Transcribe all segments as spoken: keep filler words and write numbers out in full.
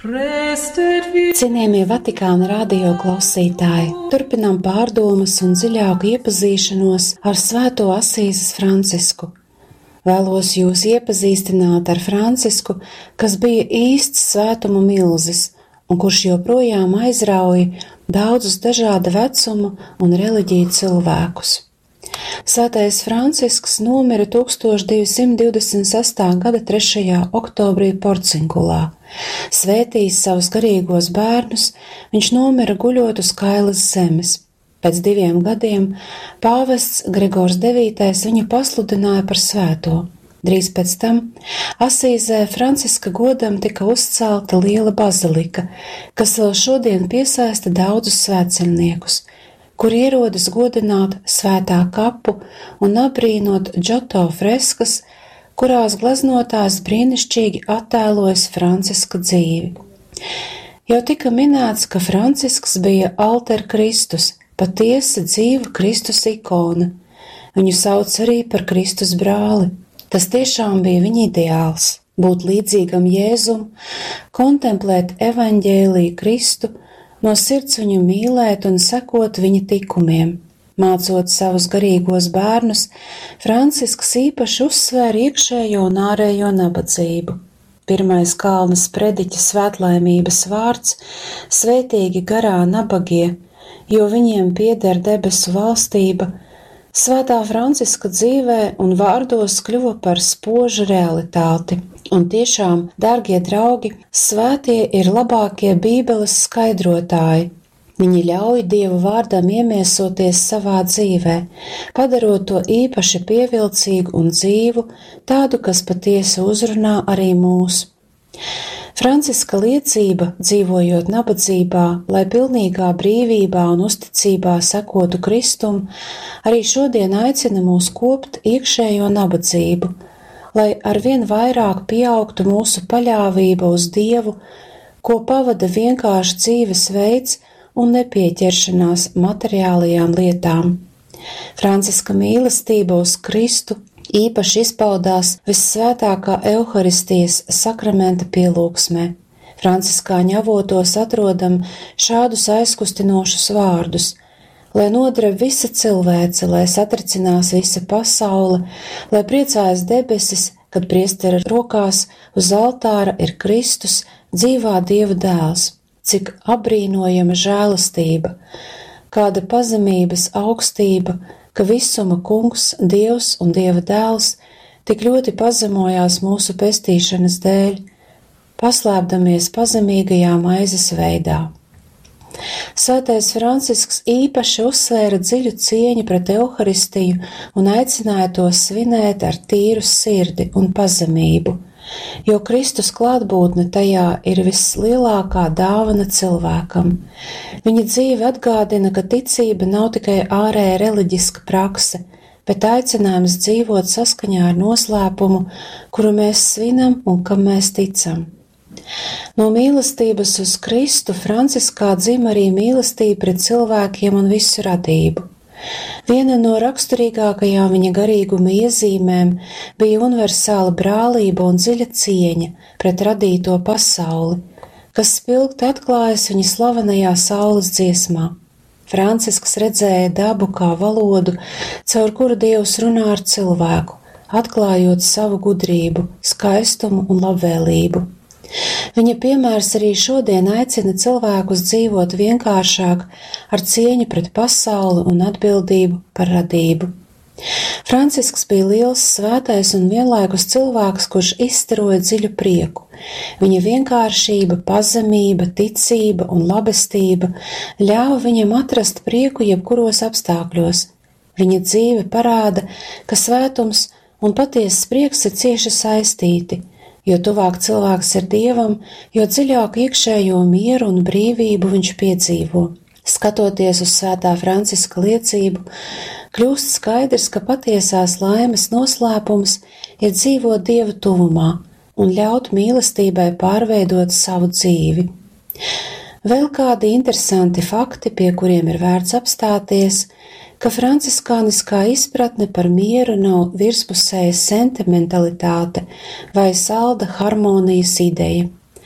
Cienījamie Vatikāna radio klausītāji, turpinām pārdomas un dziļāku iepazīšanos ar Svēto Asīzes Francisku. Vēlos jūs iepazīstināt ar Francisku, kas bija īsts svētumu milzis un kurš joprojām aizrauja daudzus dažāda vecuma un reliģiju cilvēkus. Svētais Francisks nomira tūkstoš divi simti divdesmit sestā gada trešajā oktobrī Porciņkulā. Svētījis savus garīgos bērnus, viņš nomira guļot uz kailas zemes. Pēc diviem gadiem pāvests Gregors devītais viņu pasludināja par svēto. Drīz pēc tam Asīzē Franciska godam tika uzcelta liela bazilika, kas vēl šodien piesaista daudzus svētceļniekus, kur ierodas godināt svētā kapu un abrīnot Džoto freskas, kurās gleznotājs brīnišķīgi attēlojas Franciska dzīvi. Jau tika minēts, ka Francisks bija alter Kristus, patiesa dzīva Kristus ikona. Viņu sauc arī par Kristus brāli. Tas tiešām bija viņa ideāls – būt līdzīgam Jēzum, kontemplēt evaņģēliju Kristu, no sirds viņu mīlēt un sekot viņa tikumiem. Mācot savus garīgos bērnus, Francisks īpaši uzsvēra iekšējo un ārējo nabadzību. Pirmais Kalna sprediķa svētlaimības vārds – svētīgi garā nabagie, jo viņiem pieder debesu valstība. Svētā Franciska dzīvē un vārdos kļuva par spožu realitāti. Un tiešām, dārgie draugi, svētie ir labākie Bībeles skaidrotāji. Viņi ļauj Dieva vārdam iemiesoties savā dzīvē, padarot to īpaši pievilcīgu un dzīvu, tādu, kas patiesi uzrunā arī mūs. Franciska liecība, dzīvojot nabadzībā, lai pilnīgā brīvībā un uzticībā sekotu Kristum, arī šodien aicina mūs kopt iekšējo nabadzību, lai arvien vairāk pieaugtu mūsu paļāvība uz Dievu, ko pavada vienkārši dzīves veids un nepieķeršanās materiālajām lietām. Franciska mīlestība uz Kristu īpaši izpaudās vissvētākā Euharistijas sakramenta pielūgsmē. Franciskāņu avotos atrodam šādus aizkustinošus vārdus: lai nodara visa cilvēce, lai satricinās visa pasaule, lai priecājas debesis, kad priestera rokās uz altāra ir Kristus, dzīvā Dieva dēls. Cik abrīnojama žēlastība, kāda pazemības augstība, ka visuma kungs, Dievs un Dieva dēls tik ļoti pazemojās mūsu pestīšanas dēļ, paslēpdamies pazemīgajā maizes veidā. Svētais Francisks īpaši uzsvēra dziļu cieņu pret Euharistiju un aicināja to svinēt ar tīru sirdi un pazemību, jo Kristus klātbūtne tajā ir vislielākā dāvana cilvēkam. Viņa dzīve atgādina, ka ticība nav tikai ārēja reliģiska prakse, bet aicinājums dzīvot saskaņā ar noslēpumu, kuru mēs svinam un kam mēs ticam. No mīlestības uz Kristu Franciskā dzim arī mīlestība pret cilvēkiem un visu radību. Viena no raksturīgākajām viņa garīguma iezīmēm bija universāla brālība un dziļa cieņa pret radīto pasauli, kas spilgti atklājas viņa slavenajā saules dziesmā. Francisks redzēja dabu kā valodu, caur kuru Dievs runā ar cilvēku, atklājot savu gudrību, skaistumu un labvēlību. Viņa piemērs arī šodien aicina cilvēkus dzīvot vienkāršāk, ar cieņu pret pasauli un atbildību par radību. Francisks bija liels svētais un vienlaikus cilvēks, kurš izstaroja dziļu prieku. Viņa vienkāršība, pazemība, ticība un labestība ļāva viņam atrast prieku jebkuros apstākļos. Viņa dzīve parāda, ka svētums un patiesas prieks ir cieši saistīti, jo tuvāk cilvēks ir Dievam, jo dziļāk iekšējo mieru un brīvību viņš piedzīvo. Skatoties uz svētā Franciska liecību, kļūst skaidrs, ka patiesās laimes noslēpums ir dzīvot Dieva tuvumā un ļaut mīlestībai pārveidot savu dzīvi. Vēl kādi interesanti fakti, pie kuriem ir vērts apstāties, ka franciskāniskā izpratne par mieru nav virspusēja sentimentalitāte vai salda harmonijas ideja.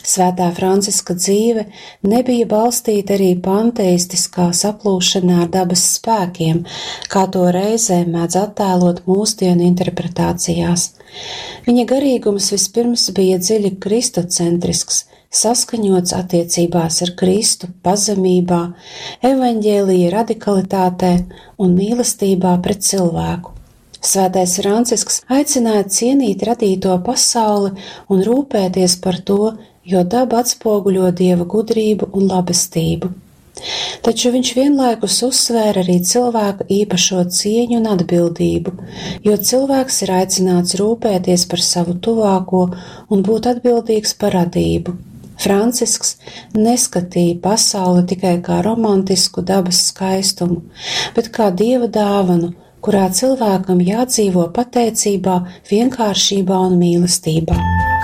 Svētā Franciska dzīve nebija balstīta arī panteistiskā saplūšanā ar dabas spēkiem, kā to reizē mēdz attēlot mūsdienu interpretācijās. Viņa garīgums vispirms bija dziļi kristocentrisks, saskaņots attiecībās ar Kristu, pazemībā, evaņģēlija radikalitātē un mīlestībā pret cilvēku. Svētais Francisks aicināja cienīt radīto pasauli un rūpēties par to, jo daba atspoguļo Dieva gudrību un labestību. Taču viņš vienlaikus uzsvēra arī cilvēka īpašo cieņu un atbildību, jo cilvēks ir aicināts rūpēties par savu tuvāko un būt atbildīgs par radību. Francisks neskatīja pasauli tikai kā romantisku dabas skaistumu, bet kā Dieva dāvanu, kurā cilvēkam jādzīvo pateicībā, vienkāršībā un mīlestībā.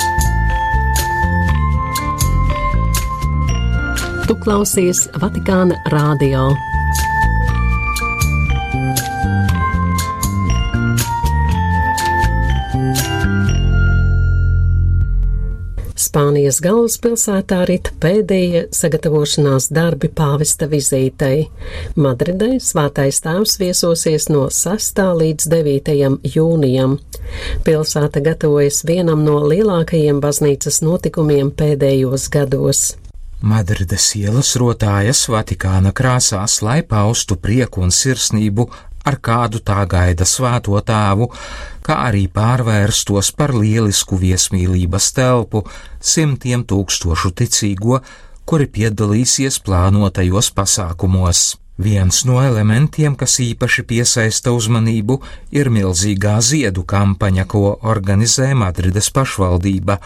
Tu klausies Vatikāna radio. Spānijas galvaspilsētā rit pēdējie sagatavošanās darbi pāvesta vizītei. Madridē Svētais Tēvs viesosies no sestā līdz devītajam jūnijam. Pilsēta gatavojas vienam no lielākajiem baznīcas notikumiem pēdējos gados. Madrides ielas rotājas Vatikāna krāsās, lai paustu prieku un sirsnību, ar kādu tā gaida Svēto Tēvu, kā arī pārvērstos par lielisku viesmīlības telpu simtiem tūkstošu ticīgo, kuri piedalīsies plānotajos pasākumos. Viens no elementiem, kas īpaši piesaista uzmanību, ir milzīgā ziedu kampaņa, ko organizē Madrides pašvaldība.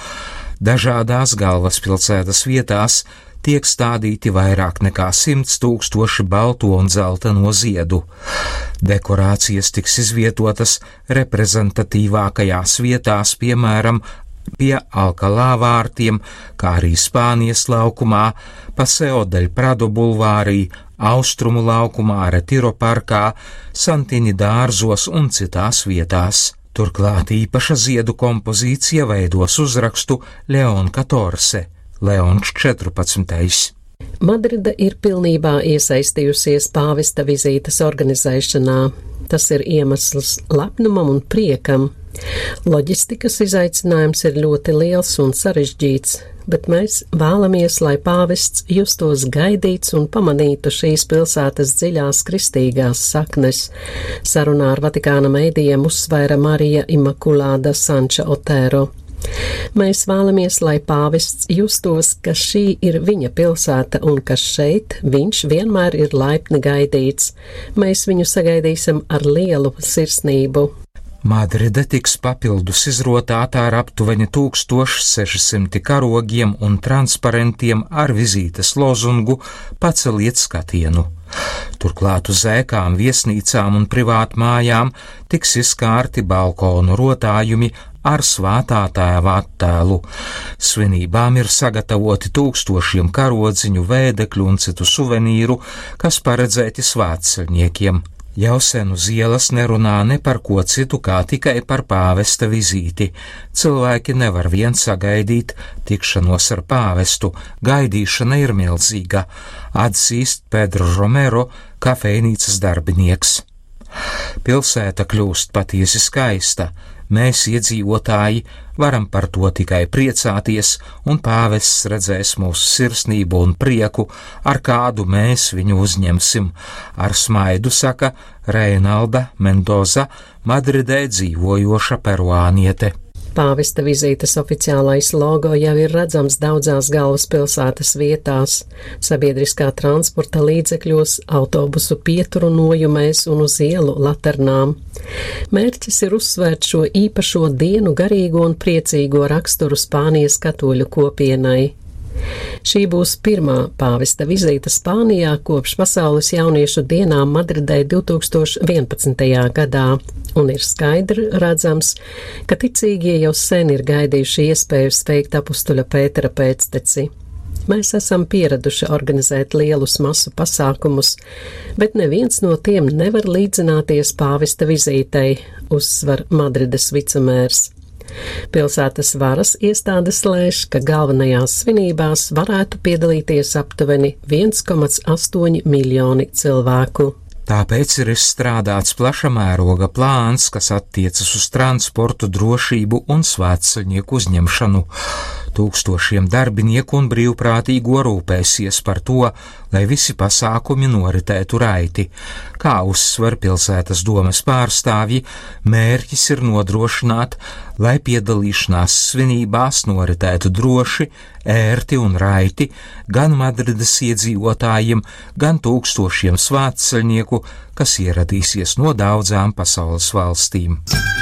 Dažādās galvaspilsētas vietās tiek stādīti vairāk nekā simts tūkstoši balto un zeltaino ziedu. Dekorācijas tiks izvietotas reprezentatīvākajās vietās, piemēram, pie Alkalā vārtiem, kā arī Spānijas laukumā, Paseo del Prado bulvārī, Austrumu laukumā, Retiro parkā, Santini dārzos un citās vietās. Turklāt īpaša ziedu kompozīcija veidos uzrakstu Leon četrpadsmit, Leons četrpadsmitais. Madrida ir pilnībā iesaistījusies pāvesta vizītes organizēšanā. Tas ir iemesls lepnumam un priekam. Loģistikas izaicinājums ir ļoti liels un sarežģīts, bet mēs vēlamies, lai pāvests justos gaidīts un pamanītu šīs pilsētas dziļās kristīgās saknes. Sarunā ar Vatikāna mēdījiem uzsvēra Marija Immaculada Sanča Otero. Mēs vēlamies, lai pāvests justos, ka šī ir viņa pilsēta un ka šeit viņš vienmēr ir laipni gaidīts. Mēs viņu sagaidīsim ar lielu sirsnību. Madride tiks papildus izrotāta ar aptuveni tūkstoš seši simti karogiem un transparentiem ar vizītes lozungu Paceliet skatienu. Turklāt uz ēkām, viesnīcām un privātmājām tiks izkārti balkonu rotājumi ar Svētā Tēva attēlu. Svinībām ir sagatavoti tūkstošiem karodziņu, vēdekļu un citu suvenīru, kas paredzēti svētceļniekiem. Jau sen uz ielas nerunā ne par ko citu, kā tikai par pāvesta vizīti. Cilvēki nevar vien sagaidīt tikšanos ar pāvestu, gaidīšana ir milzīga, atzīst Pedro Romero, kafejnīcas darbinieks. Pilsēta kļūst patiesi skaista. Mēs, iedzīvotāji, varam par to tikai priecāties, un pāvests redzēs mūsu sirsnību un prieku, ar kādu mēs viņu uzņemsim. Ar smaidu saka Reinalda Mendoza, Madridē dzīvojoša peruāniete. Pāvesta vizītes oficiālais logo jau ir redzams daudzās galvaspilsētas vietās, sabiedriskā transporta līdzekļos, autobusu pieturunojumēs un uz ielu laternām. Mērķis ir uzsvērt šo īpašo dienu garīgo un priecīgo raksturu Spānijas katoļu kopienai. Šī būs pirmā pāvesta vizīte Spānijā kopš Pasaules jauniešu dienām Madridē divtūkstoš vienpadsmitajā gadā, un ir skaidri redzams, ka ticīgie jau sen ir gaidījuši iespēju sveikt apustuļa Pētera pēcteci. Mēs esam pieraduši organizēt lielus masu pasākumus, bet neviens no tiem nevar līdzināties pāvesta vizītei, uzsver Madrides vicemērs. Pilsētas varas iestādes lēš, ka galvenajās svinībās varētu piedalīties aptuveni viens komats astoņi miljoni cilvēku. Tāpēc ir izstrādāts plaša mēroga plāns, kas attiecas uz transportu, drošību un svētceļnieku uzņemšanu. Tūkstošiem darbinieku un brīvprātīgo rūpēsies par to, lai visi pasākumi noritētu raiti. Kā uzsver pilsētas domes pārstāvji, mērķis ir nodrošināt, lai piedalīšanās svinībās noritētu droši, ērti un raiti gan Madrides iedzīvotājiem, gan tūkstošiem svētceļnieku, kas ieradīsies no daudzām pasaules valstīm.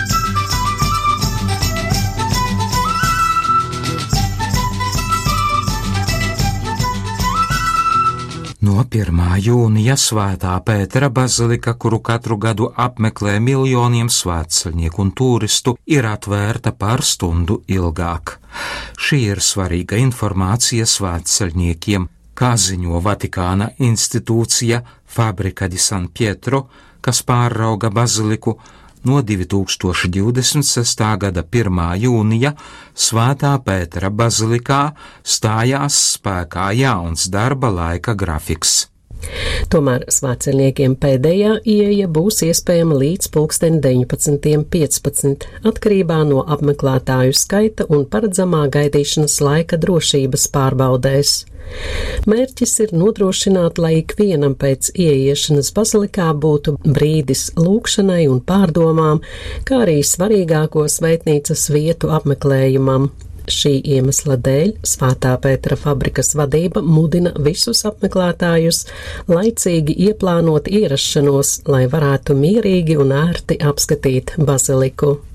No pirmā jūnija Svētā Pētera bazilika, kuru katru gadu apmeklē miljoniem svētceļnieku un turistu, ir atvērta par stundu ilgāk. Šī ir svarīga informācija svētceļniekiem, kā ziņo Vatikāna institūcija Fabrika di San Pietro, kas pārauga baziliku. No divi tūkstoši divdesmit sestā gada pirmā jūnija Svētā Pētera bazilikā stājās spēkā jauns darba laika grafiks. Tomēr svētceļniekiem pēdējā ieeja būs iespējama līdz pulksteni deviņpadsmit piecpadsmit, atkarībā no apmeklētāju skaita un paredzamā gaidīšanas laika drošības pārbaudēs. Mērķis ir nodrošināt, lai ikvienam pēc ieiešanas bazilikā būtu brīdis lūgšanai un pārdomām, kā arī svarīgāko svētnīcas vietu apmeklējumam. Šī iemesla dēļ Svētā Pētera fabrikas vadība mudina visus apmeklētājus laicīgi ieplānot ierašanos, lai varētu mierīgi un ērti apskatīt baziliku.